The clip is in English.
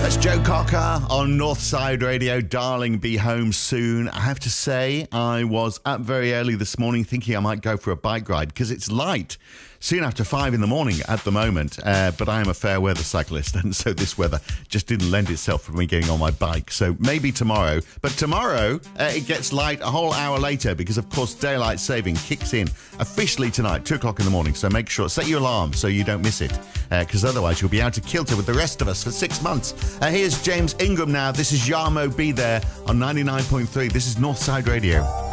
That's Joe Cocker on Northside Radio. Darling, be home soon. I have to say, I was up very early this morning thinking I might go for a bike ride because it's light. Soon after 5 in the morning at the moment, but I am a fair weather cyclist, and so this weather just didn't lend itself for me getting on my bike. So maybe tomorrow. But tomorrow, it gets light a whole hour later because, of course, daylight saving kicks in officially tonight, 2 o'clock in the morning. So make sure, set your alarm so you don't miss it, because otherwise you'll be out of kilter with the rest of us for 6 months. Here's James Ingram now. This is Yarmo Be There on 99.3. This is Northside Radio.